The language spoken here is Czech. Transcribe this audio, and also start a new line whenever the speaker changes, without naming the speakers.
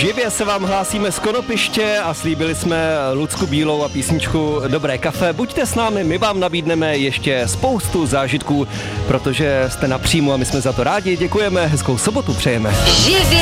Živě se vám hlásíme z Konopiště a slíbili jsme Lucku Bílou a písničku Dobré kafe. Buďte s námi, my vám nabídneme ještě spoustu zážitků, protože jste napřímo a my jsme za to rádi. Děkujeme, hezkou sobotu přejeme.
Živě.